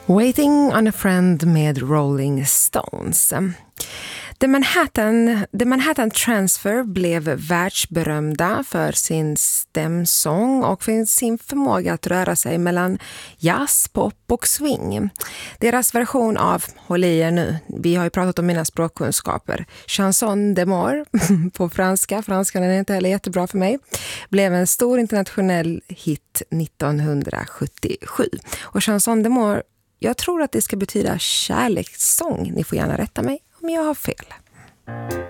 Waiting on a Friend med Rolling Stones. The Manhattan Transfer blev världsberömda för sin stämsång och för sin förmåga att röra sig mellan jazz, pop och swing. Deras version av, håll i er nu, vi har ju pratat om mina språkkunskaper, Chanson d'amour på franskan är inte heller jättebra för mig, blev en stor internationell hit 1977. Och Chanson d'amour, jag tror att det ska betyda kärlekssång. Ni får gärna rätta mig om jag har fel.